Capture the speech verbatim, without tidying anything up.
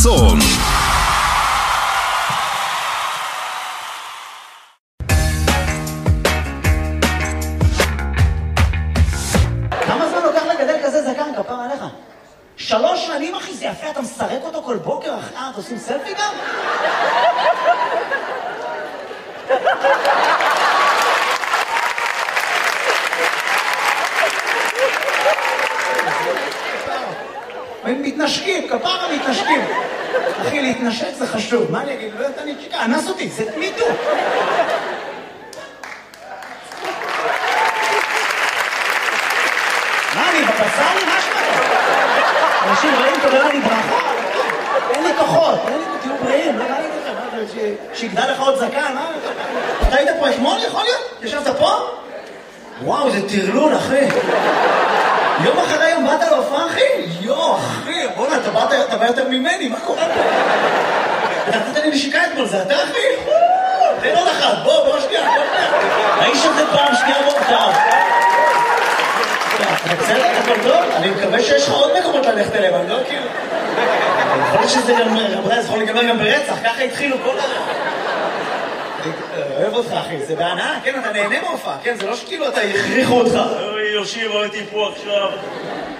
צאן. כמה זמן לוקח לגדל כזה זקן, כפר עליך? שלוש שנים, אחי, זה יפה, אתה מסרק אותו כל בוקר, אחי, אה, אתה עושים סלפי גם? הם מתנשקים, כפרה מתנשקים. אחי, להתנשק זה חשוב. מה אני אגיד? לא יודעת, אני צ'יקה, אנס אותי, זה מיטו. מה, אני בבצל? מה שמעת? אנשים רעים תודה לי ברכה. אין לי כוחות, אין לי תהיו בריאים, לא ראיתי לכם, שיגדל לך עוד זקן, מה? אתה היית פה אתמול, יכול להיות? ישבת פה? וואו, זה טרלול, אחי. יום אחרי יום באת להופעה, אחי? יו, אחי, בוא'נה, אתה באת, אתה בא יותר ממני, מה קורה פה? אתה נתת לי נשיקה אתמול, זה אתה, אחי? תן עוד אחת, בוא, בוא שנייה, בוא שנייה. האיש הזה פעם שנייה בוא, טוב. אתה בסדר, הכל טוב? אני מקווה שיש לך עוד מקומות ללכת אליהם, אני לא כאילו... יכול להיות שזה גם, רבותי, זה יכול להיגמר גם ברצח, ככה התחילו כל ה... אוהב אותך, אחי, זה בהנאה, כן, אתה נהנה מהופעה, כן, זה לא שכאילו אתה הכריחו אותך. אוי, יושיב, הייתי פה עכשיו.